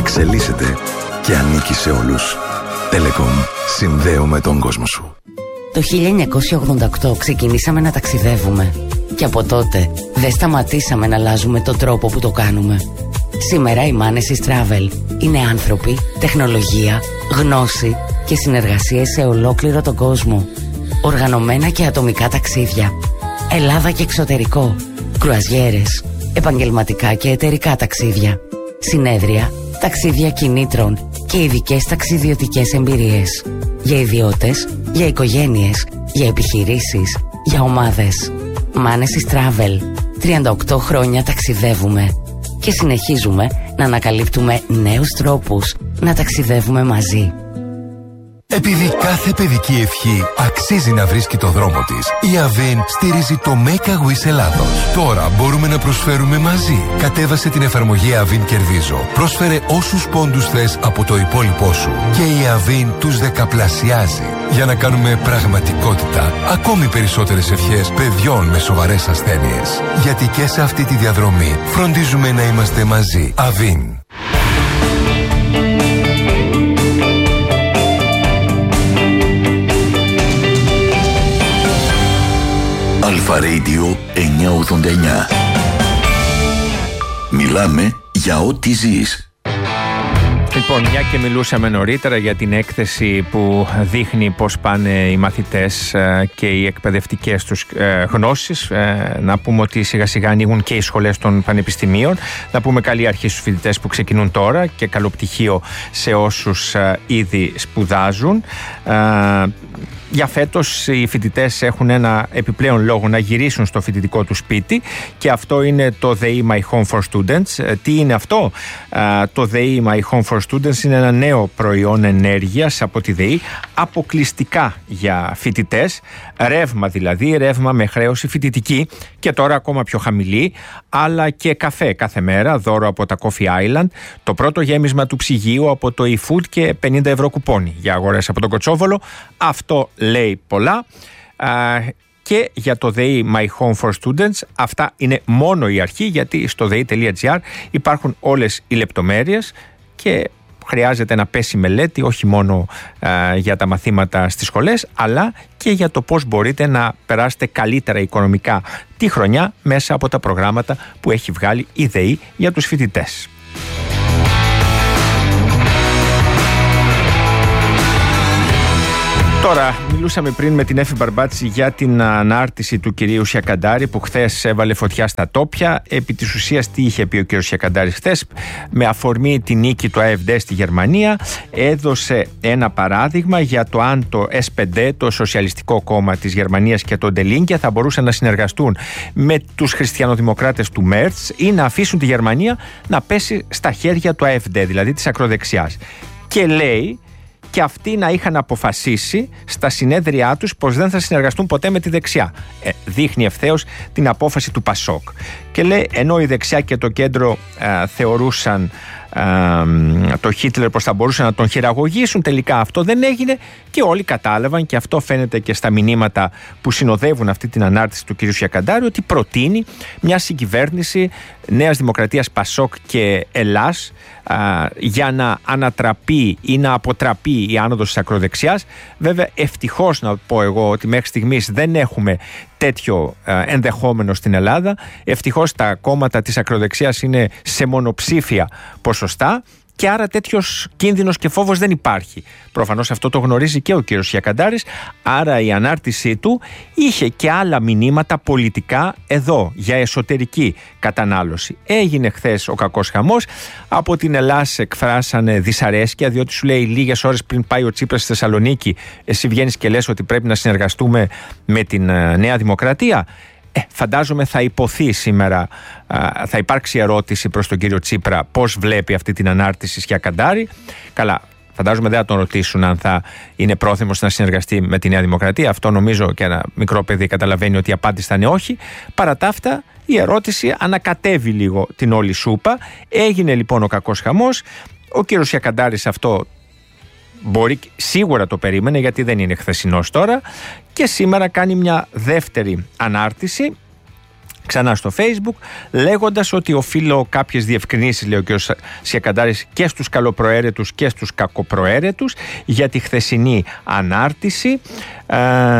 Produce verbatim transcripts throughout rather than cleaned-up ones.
εξελίσσεται και ανήκει σε όλους. Telecom. Συνδέουμε τον κόσμο σου. Το χίλια εννιακόσια ογδόντα οκτώ ξεκινήσαμε να ταξιδεύουμε και από τότε δεν σταματήσαμε να αλλάζουμε τον τρόπο που το κάνουμε. Σήμερα οι Manesis Travel είναι άνθρωποι, τεχνολογία, γνώση και συνεργασίες σε ολόκληρο τον κόσμο. Οργανωμένα και ατομικά ταξίδια, Ελλάδα και εξωτερικό, κρουαζιέρες, επαγγελματικά και εταιρικά ταξίδια, συνέδρια, ταξίδια κινήτρων και ειδικές ταξιδιωτικές εμπειρίες. Για ιδιώτες, για οικογένειες, για επιχειρήσεις, για ομάδες. Manesis Travel. τριάντα οκτώ χρόνια ταξιδεύουμε και συνεχίζουμε να ανακαλύπτουμε νέους τρόπους να ταξιδεύουμε μαζί. Επειδή κάθε παιδική ευχή αξίζει να βρίσκει το δρόμο της, η Avin στηρίζει το Make a Wish Ελλάδος. Τώρα μπορούμε να προσφέρουμε μαζί. Κατέβασε την εφαρμογή Avin Κερδίζω. Πρόσφερε όσους πόντους θες από το υπόλοιπό σου και η Avin τους δεκαπλασιάζει. Για να κάνουμε πραγματικότητα ακόμη περισσότερες ευχές παιδιών με σοβαρές ασθένειες. Γιατί και σε αυτή τη διαδρομή φροντίζουμε να είμαστε μαζί. Avin. Αλφα Radio εννιακόσια ογδόντα εννιά. Μιλάμε για ό,τι ζεις. Λοιπόν, μια και μιλούσαμε νωρίτερα για την έκθεση που δείχνει πώς πάνε οι μαθητές και οι εκπαιδευτικές τους γνώσεις, να πούμε ότι σιγά σιγά ανοίγουν και οι σχολές των πανεπιστημίων. Να πούμε καλή αρχή στους φοιτητές που ξεκινούν τώρα και καλό πτυχίο σε όσους ήδη σπουδάζουν. Για φέτος οι φοιτητές έχουν ένα επιπλέον λόγο να γυρίσουν στο φοιτητικό του σπίτι και αυτό είναι το ΔΕΗ My Home for Students. Τι είναι αυτό? Το ΔΕΗ My Home for Students είναι ένα νέο προϊόν ενέργειας από τη ΔΕΗ, αποκλειστικά για φοιτητές, ρεύμα δηλαδή, ρεύμα με χρέωση φοιτητική και τώρα ακόμα πιο χαμηλή, αλλά και καφέ κάθε μέρα, δώρο από τα Coffee Island, το πρώτο γέμισμα του ψυγείου από το eFood και πενήντα ευρώ κουπόνι για αγορές από τον Κοτσόβολο. Αυτό λέει πολλά. Α, και για το ΔΕΗ My Home for Students αυτά είναι μόνο η αρχή, γιατί στο δε ι τελεία τζι άρ υπάρχουν όλες οι λεπτομέρειες και χρειάζεται να πέσει μελέτη όχι μόνο α, για τα μαθήματα στις σχολές, αλλά και για το πώς μπορείτε να περάσετε καλύτερα οικονομικά τη χρονιά μέσα από τα προγράμματα που έχει βγάλει η ΔΕΗ για τους φοιτητές. Τώρα, μιλούσαμε πριν με την Έφη Μπαρμπάτση για την ανάρτηση του κυρίου Σιακαντάρη που χθες έβαλε φωτιά στα τόπια. Επί της ουσίας, τι είχε πει ο κύριος Σιακαντάρης χθες? Με αφορμή την νίκη του AfD στη Γερμανία, έδωσε ένα παράδειγμα για το αν το ες πι ντι, το Σοσιαλιστικό Κόμμα της Γερμανίας, και το ντι Λίνκε θα μπορούσαν να συνεργαστούν με τους χριστιανοδημοκράτες του Μέρτς ή να αφήσουν τη Γερμανία να πέσει στα χέρια του AfD, δηλαδή της ακροδεξιάς. Και λέει και αυτοί να είχαν αποφασίσει στα συνέδριά τους πως δεν θα συνεργαστούν ποτέ με τη δεξιά. Ε, δείχνει ευθέως την απόφαση του Πασόκ. Και λέει, ενώ η δεξιά και το κέντρο ε, θεωρούσαν ε, το Χίτλερ πως θα μπορούσαν να τον χειραγωγήσουν, τελικά αυτό δεν έγινε και όλοι κατάλαβαν, και αυτό φαίνεται και στα μηνύματα που συνοδεύουν αυτή την ανάρτηση του κ. Σιακαντάρη, ότι προτείνει μια συγκυβέρνηση Νέας Δημοκρατίας, Πασόκ και Ελλάς α, για να ανατραπεί ή να αποτραπεί η άνοδος της ακροδεξιάς. Βέβαια, ευτυχώς να πω εγώ ότι μέχρι στιγμής δεν έχουμε τέτοιο α, ενδεχόμενο στην Ελλάδα. Ευτυχώς τα κόμματα της ακροδεξιάς είναι σε μονοψήφια ποσοστά και άρα τέτοιος κίνδυνος και φόβος δεν υπάρχει. Προφανώς αυτό το γνωρίζει και ο κύριος Σιακαντάρης, άρα η ανάρτησή του είχε και άλλα μηνύματα πολιτικά εδώ για εσωτερική κατανάλωση. Έγινε χθες ο κακός χαμός, από την Ελλάς εκφράσανε δυσαρέσκεια, διότι σου λέει λίγες ώρες πριν πάει ο Τσίπρας στη Θεσσαλονίκη, εσύ βγαίνεις και λες ότι πρέπει να συνεργαστούμε με την Νέα Δημοκρατία. Ε, φαντάζομαι θα υποθεί σήμερα, α, θα υπάρξει ερώτηση προς τον κύριο Τσίπρα πώς βλέπει αυτή την ανάρτηση Σιακαντάρη. Καλά, φαντάζομαι δεν θα τον ρωτήσουν αν θα είναι πρόθυμος να συνεργαστεί με τη Νέα Δημοκρατία. Αυτό νομίζω και ένα μικρό παιδί καταλαβαίνει ότι η απάντηση θα είναι όχι. Παρά τα αυτά, η ερώτηση ανακατεύει λίγο την όλη σούπα. Έγινε λοιπόν ο κακός χαμός. Ο κύριος Σιακαντάρης αυτό μπορεί, σίγουρα το περίμενε, γιατί δεν είναι χθεσινός τώρα, και σήμερα κάνει μια δεύτερη ανάρτηση ξανά στο Facebook, λέγοντας ότι οφείλω κάποιες διευκρινήσεις, λέει ο κ. Σιακαντάρης, και στους καλοπροαίρετους και στους κακοπροαίρετους για τη χθεσινή ανάρτηση. Ε,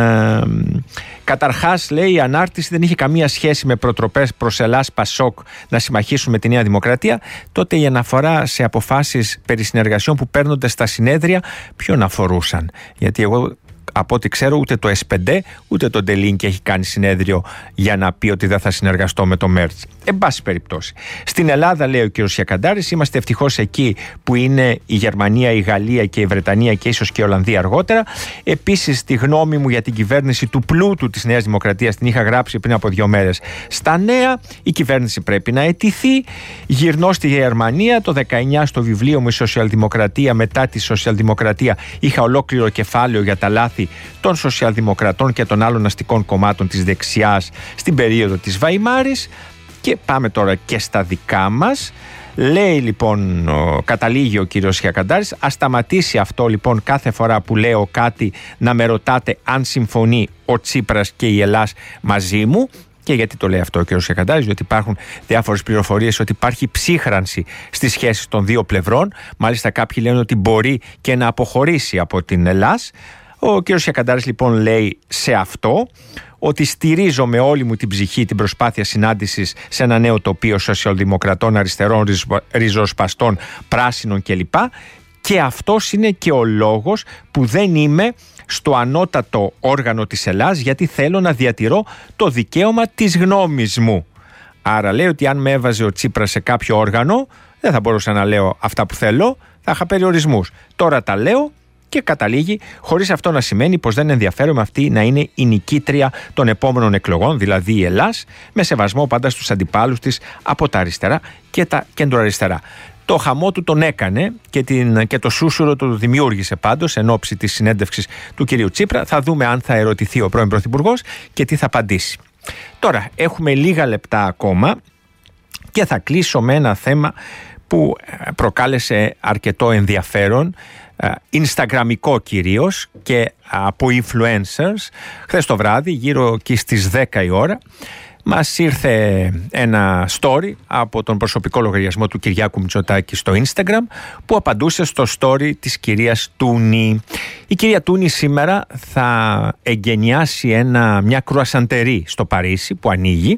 καταρχάς, λέει, η ανάρτηση δεν είχε καμία σχέση με προτροπές προς Ελλάς Πασόκ να συμμαχίσουν με τη Νέα Δημοκρατία. Τότε η αναφορά σε αποφάσεις περί συνεργασιών που παίρνονται στα συνέδρια ποιον αφορούσαν? Γιατί εγώ, από ό,τι ξέρω, ούτε το ες πέντε ούτε το Ντελίνκι έχει κάνει συνέδριο για να πει ότι δεν θα συνεργαστώ με το Μέρτς. Εν πάση περιπτώσει, στην Ελλάδα, λέει ο κ. Σιακαντάρης, είμαστε ευτυχώς εκεί που είναι η Γερμανία, η Γαλλία και η Βρετανία και ίσως και η Ολλανδία αργότερα. Επίσης, τη γνώμη μου για την κυβέρνηση του πλούτου της Νέας Δημοκρατίας την είχα γράψει πριν από δύο μέρες στα Νέα. Η κυβέρνηση πρέπει να αιτηθεί. Γυρνώ στη Γερμανία το δεκαεννιά στο βιβλίο μου «Η Σοσιαλδημοκρατία μετά τη Σοσιαλδημοκρατία». Είχα ολόκληρο κεφάλαιο για τα λάθη των Σοσιαλδημοκρατών και των άλλων αστικών κομμάτων της δεξιάς στην περίοδο της Βαϊμάρης. Και πάμε τώρα και στα δικά μας. Λέει λοιπόν, ο, καταλήγει ο κύριος Σιακαντάρης, ας σταματήσει αυτό λοιπόν κάθε φορά που λέω κάτι να με ρωτάτε αν συμφωνεί ο Τσίπρας και η Ελλάς μαζί μου. Και γιατί το λέει αυτό ο κύριος Σιακαντάρης? Διότι υπάρχουν διάφορες πληροφορίες ότι υπάρχει ψύχρανση στις σχέσεις των δύο πλευρών. Μάλιστα κάποιοι λένε ότι μπορεί και να αποχωρήσει από την Ελλάς. Ο κ. Σιακαντάρης λοιπόν λέει σε αυτό ότι στηρίζω με όλη μου την ψυχή την προσπάθεια συνάντησης σε ένα νέο τοπίο σοσιαλδημοκρατών, αριστερών, ριζοσπαστών, πράσινων κλπ. Και αυτός είναι και ο λόγος που δεν είμαι στο ανώτατο όργανο της Ελλάς, γιατί θέλω να διατηρώ το δικαίωμα της γνώμης μου. Άρα λέει ότι αν με έβαζε ο Τσίπρας σε κάποιο όργανο δεν θα μπορούσα να λέω αυτά που θέλω, θα είχα περιορισμούς. Τώρα τα λέω. Και καταλήγει, χωρίς αυτό να σημαίνει πως δεν ενδιαφέρομαι αυτή να είναι η νικήτρια των επόμενων εκλογών, δηλαδή η Ελλάς, με σεβασμό πάντα στους αντιπάλους της από τα αριστερά και τα κεντροαριστερά. Το χαμό του τον έκανε και, την, και το σούσουρο το δημιούργησε πάντως εν ώψη της συνέντευξης του κυρίου Τσίπρα. Θα δούμε αν θα ερωτηθεί ο πρώην Πρωθυπουργός και τι θα απαντήσει. Τώρα έχουμε λίγα λεπτά ακόμα και θα κλείσω με ένα θέμα που προκάλεσε αρκετό ενδιαφέρον, Instagramικό κυρίως και από influencers. Χθες το βράδυ, γύρω και στις δέκα η ώρα, μας ήρθε ένα story από τον προσωπικό λογαριασμό του Κυριάκου Μητσοτάκη στο Instagram, που απαντούσε στο story της κυρίας Τούνη. Η κυρία Τούνη σήμερα θα εγκαινιάσει ένα, μια κρουασαντερί στο Παρίσι που ανοίγει,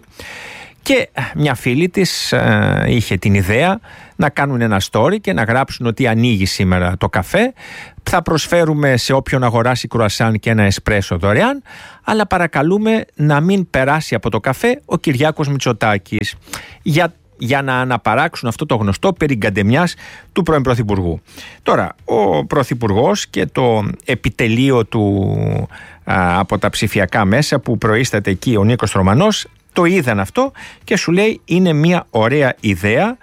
και μια φίλη της ε, είχε την ιδέα να κάνουν ένα story και να γράψουν ότι ανοίγει σήμερα το καφέ. Θα προσφέρουμε σε όποιον αγοράσει κρουασάν και ένα εσπρέσο δωρεάν, αλλά παρακαλούμε να μην περάσει από το καφέ ο Κυριάκος Μητσοτάκης, για, για να αναπαράξουν αυτό το γνωστό περί γκαντεμιάς του πρώην Πρωθυπουργού. Τώρα, ο Πρωθυπουργός και το επιτελείο του α, από τα ψηφιακά μέσα που προείσταται εκεί, ο Νίκος Ρωμανός, το είδαν αυτό και σου λέει είναι μια ωραία ιδέα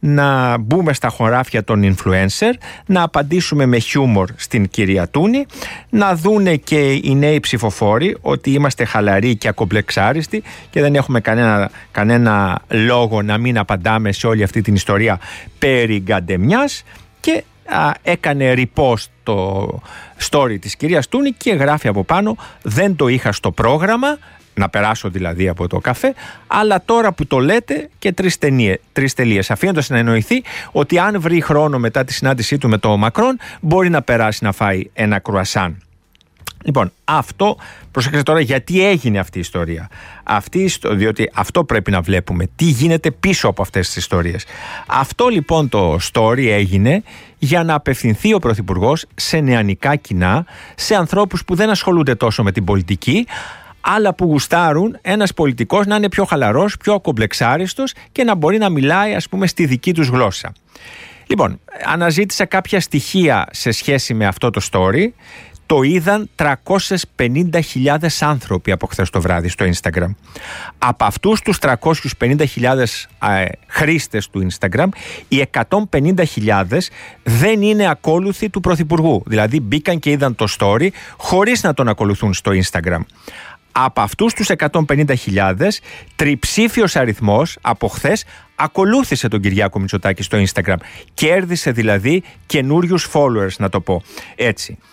να μπούμε στα χωράφια των influencer, να απαντήσουμε με χιούμορ στην κυρία Τούνη, να δούνε και οι νέοι ψηφοφόροι ότι είμαστε χαλαροί και ακομπλεξάριστοι και δεν έχουμε κανένα, κανένα λόγο να μην απαντάμε σε όλη αυτή την ιστορία περί γκαντεμιάς. Και α, έκανε repost το story της κυρίας Τούνη και γράφει από πάνω, δεν το είχα στο πρόγραμμα να περάσω δηλαδή από το καφέ, αλλά τώρα που το λέτε, και τρεις, ταινίες, τρεις τελείες, αφήνοντας να εννοηθεί ότι αν βρει χρόνο μετά τη συνάντησή του με το Μακρόν μπορεί να περάσει να φάει ένα κρουασάν. Λοιπόν, αυτό, προσέξτε τώρα γιατί έγινε αυτή η ιστορία. Αυτή, διότι αυτό πρέπει να βλέπουμε, τι γίνεται πίσω από αυτές τις ιστορίες. Αυτό λοιπόν το story έγινε για να απευθυνθεί ο Πρωθυπουργός σε νεανικά κοινά, σε ανθρώπους που δεν ασχολούνται τόσο με την πολιτική, αλλά που γουστάρουν ένας πολιτικός να είναι πιο χαλαρός, πιο κομπλεξάριστος και να μπορεί να μιλάει, ας πούμε, στη δική τους γλώσσα. Λοιπόν, αναζήτησα κάποια στοιχεία σε σχέση με αυτό το story. Το είδαν τριακόσιες πενήντα χιλιάδες άνθρωποι από χθες το βράδυ στο Instagram. Από αυτούς τους τριακόσιες πενήντα χιλιάδες ε, χρήστες του Instagram, οι εκατόν πενήντα χιλιάδες δεν είναι ακόλουθοι του Πρωθυπουργού. Δηλαδή μπήκαν και είδαν το story χωρίς να τον ακολουθούν στο Instagram. Από αυτούς τους εκατόν πενήντα χιλιάδες, τριψήφιος αριθμός από χθες ακολούθησε τον Κυριάκο Μητσοτάκη στο Instagram. Κέρδισε δηλαδή καινούριους followers, να το πω έτσι.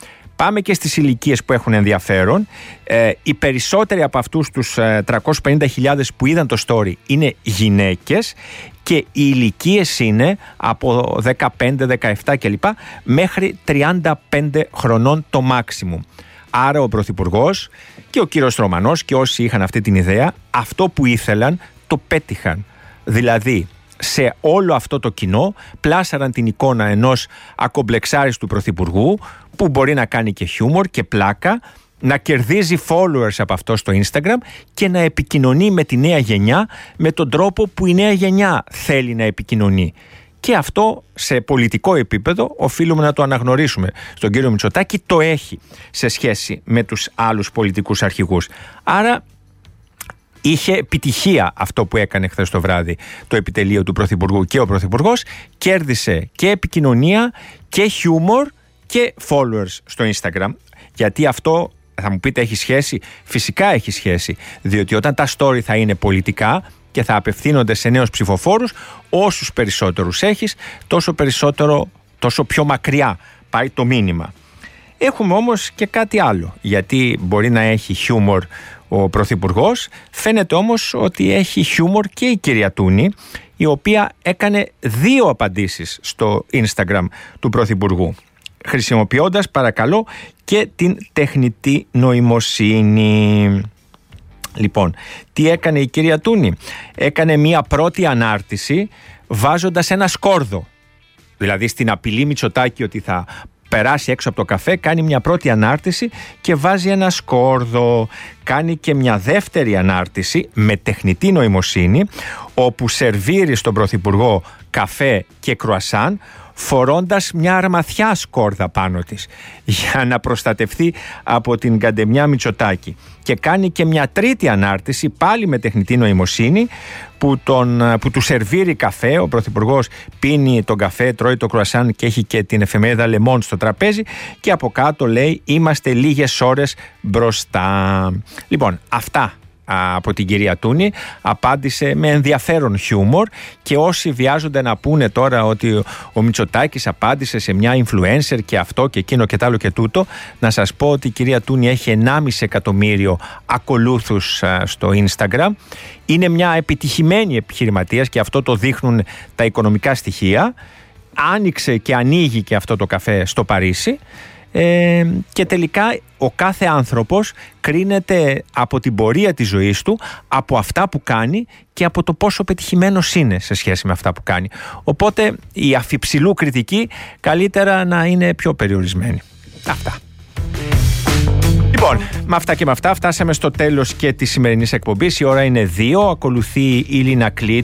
Πάμε και στις ηλικίες που έχουν ενδιαφέρον. Ε, οι περισσότεροι από αυτούς τους ε, τριακόσιες πενήντα χιλιάδες που είδαν το story είναι γυναίκες και οι ηλικίες είναι από δεκαπέντε, δεκαεπτά κλπ. Μέχρι τριάντα πέντε χρονών το maximum. Άρα ο Πρωθυπουργός και ο κύριος Ρωμανός και όσοι είχαν αυτή την ιδέα, αυτό που ήθελαν το πέτυχαν. Δηλαδή, σε όλο αυτό το κοινό πλάσαραν την εικόνα ενός ακομπλεξάριστου πρωθυπουργού που μπορεί να κάνει και χιούμορ και πλάκα, να κερδίζει followers από αυτό στο Instagram και να επικοινωνεί με τη νέα γενιά με τον τρόπο που η νέα γενιά θέλει να επικοινωνεί. Και αυτό σε πολιτικό επίπεδο οφείλουμε να το αναγνωρίσουμε. Στον κύριο Μητσοτάκη το έχει σε σχέση με τους άλλους πολιτικούς αρχηγούς. Άρα είχε επιτυχία αυτό που έκανε χθες το βράδυ το επιτελείο του Πρωθυπουργού και ο Πρωθυπουργός. Κέρδισε και επικοινωνία και χιούμορ και followers στο Instagram. Γιατί αυτό θα μου πείτε έχει σχέση? Φυσικά έχει σχέση. Διότι όταν τα story θα είναι πολιτικά και θα απευθύνονται σε νέους ψηφοφόρους, όσους περισσότερους έχεις, τόσο περισσότερο, τόσο πιο μακριά πάει το μήνυμα. Έχουμε όμως και κάτι άλλο, γιατί μπορεί να έχει χιούμορ ο Πρωθυπουργός, φαίνεται όμως ότι έχει χιούμορ και η κυρία Τούνη, η οποία έκανε δύο απαντήσεις στο Instagram του Πρωθυπουργού, χρησιμοποιώντας παρακαλώ και την τεχνητή νοημοσύνη. Λοιπόν, τι έκανε η κυρία Τούνη? Έκανε μία πρώτη ανάρτηση βάζοντας ένα σκόρδο. Δηλαδή στην απειλή Μητσοτάκη ότι θα περάσει έξω από το καφέ, κάνει μια πρώτη ανάρτηση και βάζει ένα σκόρδο. Κάνει και μια δεύτερη ανάρτηση με τεχνητή νοημοσύνη, όπου σερβίρει στον Πρωθυπουργό καφέ και κρουασάν, φορώντας μια αρμαθιά σκόρδα πάνω της για να προστατευτεί από την καντεμιά Μητσοτάκη. Και κάνει και μια τρίτη ανάρτηση πάλι με τεχνητή νοημοσύνη που, τον, που του σερβίρει καφέ. Ο Πρωθυπουργός πίνει τον καφέ, τρώει το κρουασάν και έχει και την εφημερίδα Le Monde στο τραπέζι και από κάτω λέει «Είμαστε λίγες ώρες μπροστά». Λοιπόν, αυτά από την κυρία Τούνη, απάντησε με ενδιαφέρον χιούμορ και όσοι βιάζονται να πούνε τώρα ότι ο Μητσοτάκης απάντησε σε μια influencer και αυτό και εκείνο και τ' άλλο και τούτο, να σας πω ότι η κυρία Τούνη έχει ενάμιση εκατομμύριο ακολούθους στο Instagram, είναι μια επιτυχημένη επιχειρηματίας και αυτό το δείχνουν τα οικονομικά στοιχεία, άνοιξε και ανοίγει και αυτό το καφέ στο Παρίσι. Ε, και τελικά ο κάθε άνθρωπος κρίνεται από την πορεία της ζωής του, από αυτά που κάνει και από το πόσο πετυχημένος είναι σε σχέση με αυτά που κάνει. Οπότε η αφιψηλού κριτική καλύτερα να είναι πιο περιορισμένη. Αυτά. Λοιπόν, με αυτά και με αυτά φτάσαμε στο τέλος και της σημερινής εκπομπής. Η ώρα είναι δύο. Ακολουθεί η Λίνα Κλήτου.